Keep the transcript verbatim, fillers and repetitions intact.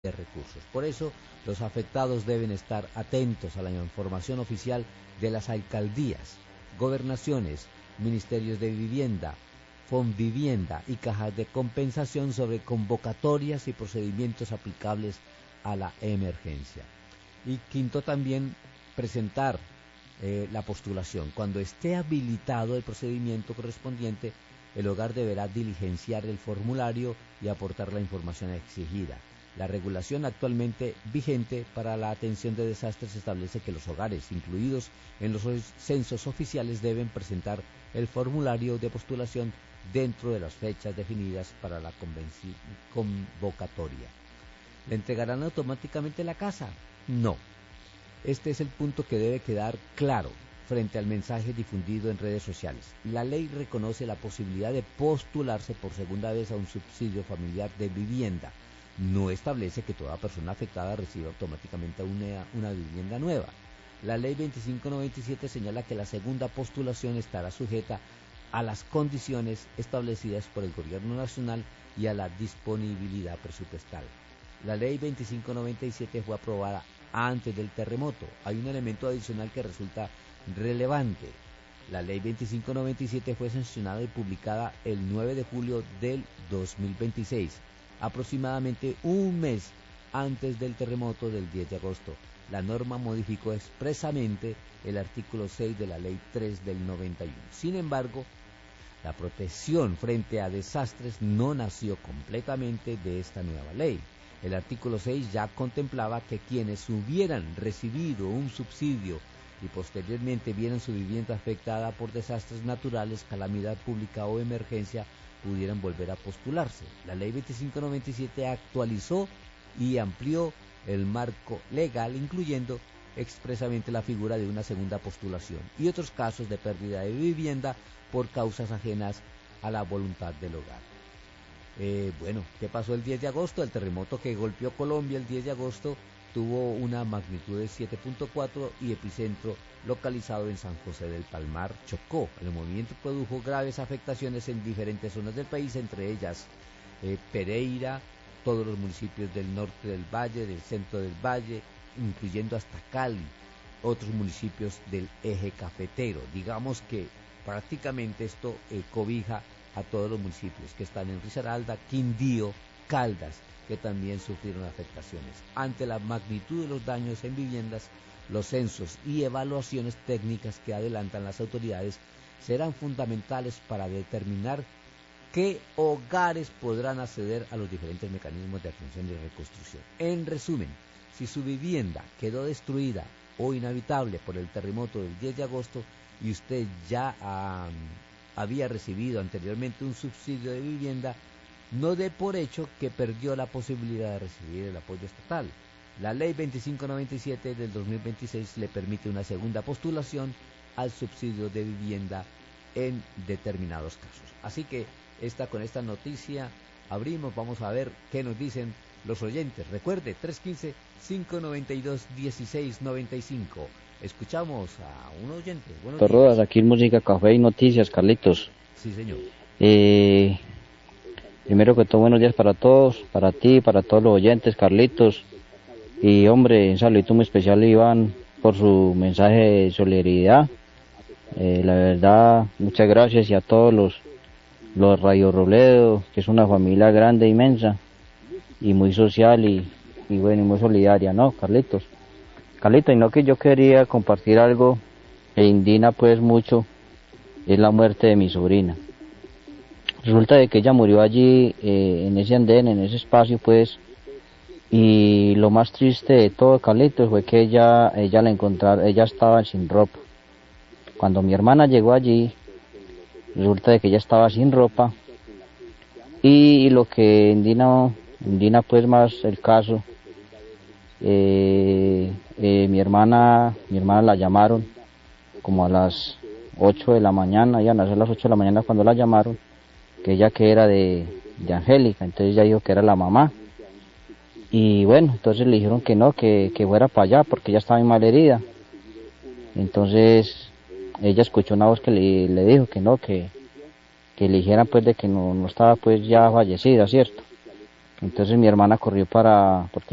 de recursos. Por eso, los afectados deben estar atentos a la información oficial de las alcaldías, gobernaciones, ministerios de vivienda, Fonvivienda y cajas de compensación sobre convocatorias y procedimientos aplicables a la emergencia. Y quinto, también presentar eh, la postulación. Cuando esté habilitado el procedimiento correspondiente, el hogar deberá diligenciar el formulario y aportar la información exigida. La regulación actualmente vigente para la atención de desastres establece que los hogares incluidos en los censos oficiales deben presentar el formulario de postulación dentro de las fechas definidas para la convocatoria. ¿Le entregarán automáticamente la casa? No. Este es el punto que debe quedar claro frente al mensaje difundido en redes sociales. La ley reconoce la posibilidad de postularse por segunda vez a un subsidio familiar de vivienda. No establece que toda persona afectada reciba automáticamente una, una vivienda nueva. La ley veinticinco noventa y siete señala que la segunda postulación estará sujeta a las condiciones establecidas por el Gobierno Nacional y a la disponibilidad presupuestal. La ley veinticinco noventa y siete fue aprobada antes del terremoto. Hay un elemento adicional que resulta relevante. La ley veinticinco noventa y siete fue sancionada y publicada el nueve de julio del dos mil veintiséis, aproximadamente un mes antes del terremoto del diez de agosto. La norma modificó expresamente el artículo seis de la ley tres del noventa y uno. Sin embargo, la protección frente a desastres no nació completamente de esta nueva ley. El artículo seis ya contemplaba que quienes hubieran recibido un subsidio y posteriormente vieran su vivienda afectada por desastres naturales, calamidad pública o emergencia, pudieran volver a postularse. La ley veinticinco noventa y siete actualizó y amplió el marco legal, incluyendo expresamente la figura de una segunda postulación y otros casos de pérdida de vivienda por causas ajenas a la voluntad del hogar. Eh, bueno, ¿qué pasó el diez de agosto? El terremoto que golpeó Colombia el diez de agosto tuvo una magnitud de siete punto cuatro y epicentro localizado en San José del Palmar, Chocó. El movimiento produjo graves afectaciones en diferentes zonas del país, entre ellas eh, Pereira, todos los municipios del norte del valle, del centro del valle, incluyendo hasta Cali, otros municipios del eje cafetero. Digamos que prácticamente esto eh, cobija a todos los municipios que están en Risaralda, Quindío, Caldas, que también sufrieron afectaciones. Ante la magnitud de los daños en viviendas, los censos y evaluaciones técnicas que adelantan las autoridades serán fundamentales para determinar qué hogares podrán acceder a los diferentes mecanismos de atención y reconstrucción. En resumen, si su vivienda quedó destruida o inhabitable por el terremoto del diez de agosto y usted ya um, había recibido anteriormente un subsidio de vivienda, no dé por hecho que perdió la posibilidad de recibir el apoyo estatal. La ley veinticinco noventa y siete del dos mil veintiséis le permite una segunda postulación al subsidio de vivienda en determinados casos. Así que esta, con esta noticia abrimos, vamos a ver qué nos dicen los oyentes. Recuerde, tres uno cinco, cinco nueve dos, uno seis nueve cinco. Escuchamos a un oyente. Buenos días. Rodas, aquí en Música, Café y Noticias, Carlitos. Sí, señor. Eh, primero que todo, buenos días para todos, para ti, para todos los oyentes, Carlitos. Y hombre, un saludito muy especial, Iván, por su mensaje de solidaridad. Eh, la verdad, muchas gracias, y a todos los, los Radio Robledo, que es una familia grande, inmensa, y muy social y, y bueno, y muy solidaria, ¿no, Carlitos? Carlitos, y no, que yo quería compartir algo que indigna pues mucho, es la muerte de mi sobrina. Resulta de que ella murió allí, eh, en ese andén, en ese espacio pues, y lo más triste de todo, Carlitos, fue que ella, ella la encontraron, ella estaba sin ropa. Cuando mi hermana llegó allí, resulta de que ella estaba sin ropa, y lo que indigna, indigna pues más el caso, eh, eh, mi hermana, mi hermana la llamaron como a las ocho de la mañana, ya a las ocho de la mañana cuando la llamaron, que ella que era de, de Angélica, entonces ella dijo que era la mamá. Y bueno, entonces le dijeron que no, que, que fuera para allá porque ella estaba muy mal herida. Entonces ella escuchó una voz que le, le dijo que no, que, que le dijeran pues de que no, no estaba pues ya fallecida, ¿cierto? Entonces mi hermana corrió para, porque